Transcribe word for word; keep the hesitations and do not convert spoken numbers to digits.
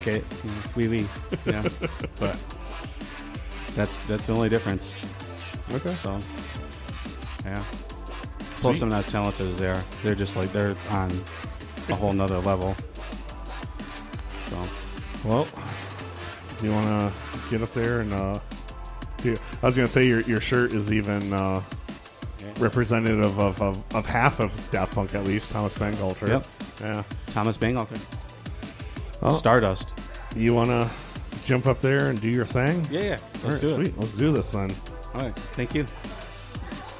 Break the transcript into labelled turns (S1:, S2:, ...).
S1: Okay, wee wee. Yeah, but that's that's the only difference.
S2: Okay.
S1: So, yeah. Plus, I'm not as talented as they are. They're just like they're on a whole nother level. So,
S2: well, do you want to get up there and? Uh, do, I was gonna say your your shirt is even uh, yeah. representative of, of of half of Daft Punk, at least. Thomas Bangalter.
S1: Yep.
S2: Yeah.
S1: Thomas Bangalter.
S2: Oh,
S1: Stardust.
S2: You want to jump up there and do your thing?
S1: Yeah, yeah. Let's
S2: All right,
S1: do
S2: sweet.
S1: it.
S2: Let's do this then.
S1: All right. Thank you.